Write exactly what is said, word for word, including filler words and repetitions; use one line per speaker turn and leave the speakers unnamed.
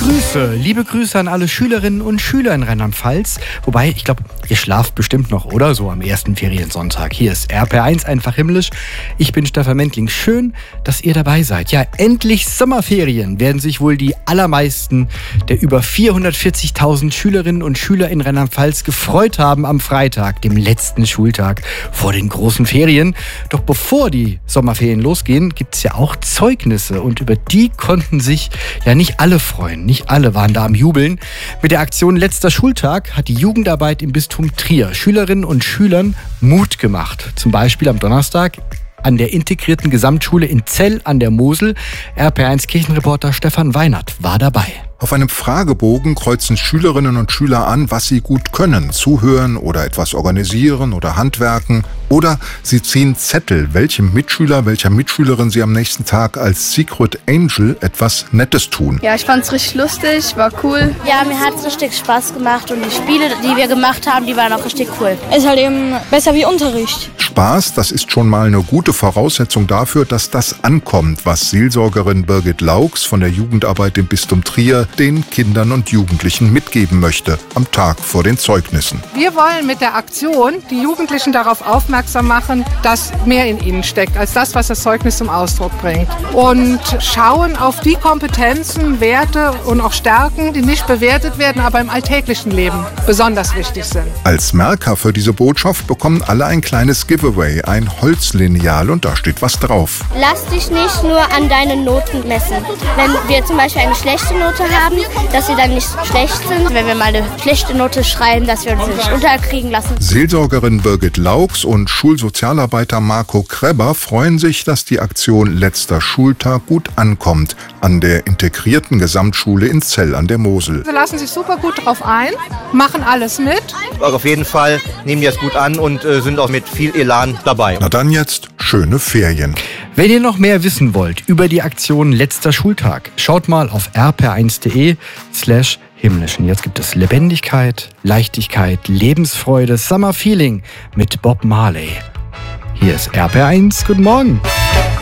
Grüße, liebe Grüße an alle Schülerinnen und Schüler in Rheinland-Pfalz. Wobei, ich glaube, ihr schlaft bestimmt noch, oder? So am ersten Feriensonntag. Hier ist R P R eins, einfach himmlisch. Ich bin Stefan Mentling. Schön, dass ihr dabei seid. Ja, endlich Sommerferien werden sich wohl die allermeisten der über vierhundertvierzigtausend Schülerinnen und Schüler in Rheinland-Pfalz gefreut haben am Freitag, dem letzten Schultag vor den großen Ferien. Doch bevor die Sommerferien losgehen, gibt es ja auch Zeugnisse. Und über die konnten sich ja nicht alle freuen. Nicht alle waren da am Jubeln. Mit der Aktion Letzter Schultag hat die Jugendarbeit im Bistum Trier Schülerinnen und Schülern Mut gemacht. Zum Beispiel am Donnerstag an der integrierten Gesamtschule in Zell an der Mosel. R P R eins Kirchenreporter Stefan Weinert war dabei.
Auf einem Fragebogen kreuzen Schülerinnen und Schüler an, was sie gut können. Zuhören oder etwas organisieren oder handwerken. Oder sie ziehen Zettel, welchem Mitschüler, welcher Mitschülerin sie am nächsten Tag als Secret Angel etwas Nettes tun.
Ja, ich fand's richtig lustig, war cool.
Ja, mir hat's richtig Spaß gemacht und die Spiele, die wir gemacht haben, die waren auch richtig cool.
Ist halt eben besser wie Unterricht.
Spaß, das ist schon mal eine gute Voraussetzung dafür, dass das ankommt, was Seelsorgerin Birgit Laux von der Jugendarbeit im Bistum Trier den Kindern und Jugendlichen mitgeben möchte, am Tag vor den Zeugnissen.
Wir wollen mit der Aktion die Jugendlichen darauf aufmerksam machen, dass mehr in ihnen steckt, als das, was das Zeugnis zum Ausdruck bringt. Und schauen auf die Kompetenzen, Werte und auch Stärken, die nicht bewertet werden, aber im alltäglichen Leben besonders wichtig sind. Als
Merker für diese Botschaft bekommen alle ein kleines Giveaway, ein Holzlineal, und da steht was drauf.
Lass dich nicht nur an deinen Noten messen. Wenn wir zum Beispiel eine schlechte Note haben, dass wir dann nicht schlecht sind. Wenn wir mal eine schlechte Note schreiben, dass wir uns nicht unterkriegen lassen.
Seelsorgerin Birgit Laux und Schulsozialarbeiter Marco Kreber freuen sich, dass die Aktion Letzter Schultag gut ankommt an der integrierten Gesamtschule in Zell an der Mosel.
Sie lassen sich super gut drauf ein, machen alles mit.
Auf jeden Fall nehmen die das gut an und äh, sind auch mit viel Elan dabei.
Na dann jetzt schöne Ferien.
Wenn ihr noch mehr wissen wollt über die Aktion Letzter Schultag, schaut mal auf r p r eins punkt d e slash himmlischen. Jetzt gibt es Lebendigkeit, Leichtigkeit, Lebensfreude, Summer Feeling mit Bob Marley. Hier ist R P R eins. Guten Morgen.